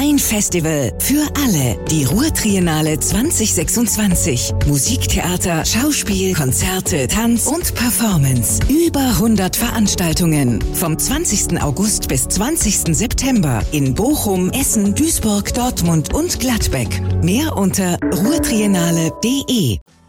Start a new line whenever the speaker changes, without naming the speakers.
Ein Festival für alle. Die Ruhr-Triennale 2026. Musiktheater, Schauspiel, Konzerte, Tanz und Performance. Über 100 Veranstaltungen. Vom 20. August bis 20. September in Bochum, Essen, Duisburg, Dortmund und Gladbeck. Mehr unter ruhrtriennale.de.